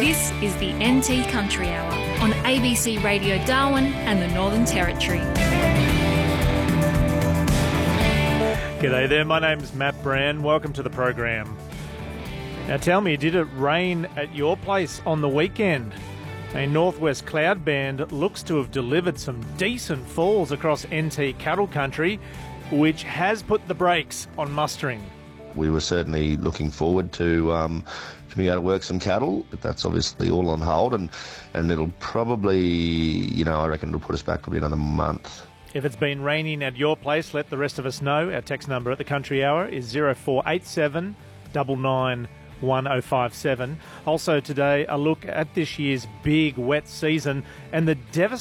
This is the NT Country Hour on ABC Radio Darwin and the Northern Territory. G'day there, my name's Matt Brand. Welcome to the program. Now tell me, did it rain at your place on the weekend? A northwest cloud band looks to have delivered some decent falls across NT cattle country, which has put the brakes on mustering. We were certainly looking forward to being able to work some cattle, but that's obviously all on hold, and it'll probably, I reckon it'll put us back probably another month. If it's been raining at your place, let the rest of us know. Our text number at the Country Hour is 0487 99 1057. Also today, a look at this year's big wet season and the devastating